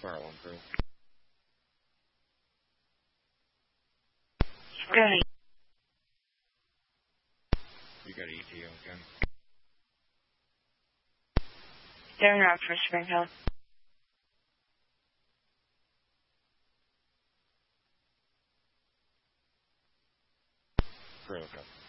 Fire 1 crew. Good. You got ETO again. They're not for Springfield. Crew, okay.